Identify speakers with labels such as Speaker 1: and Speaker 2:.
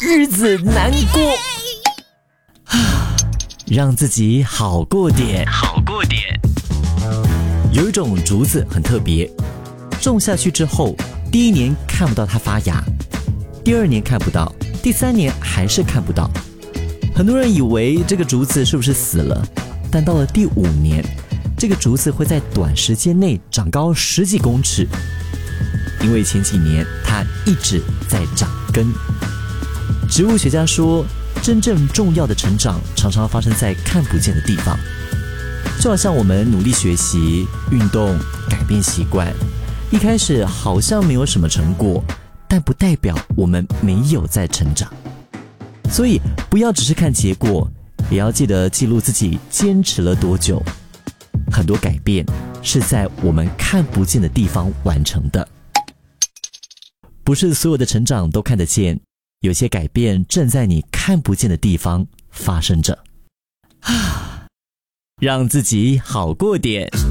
Speaker 1: 日子难过，让自己好过点。有一种竹子很特别，种下去之后，第一年看不到它发芽，第二年看不到，第三年还是看不到。很多人以为这个竹子是不是死了，但到了第5年，这个竹子会在短时间内长高10几公尺，因为前几年它一直在长根。植物学家说，真正重要的成长常常发生在看不见的地方。就好像我们努力学习、运动、改变习惯，一开始好像没有什么成果，但不代表我们没有在成长。所以不要只是看结果，也要记得记录自己坚持了多久。很多改变是在我们看不见的地方完成的。不是所有的成长都看得见，有些改变正在你看不见的地方发生着。让自己好过点。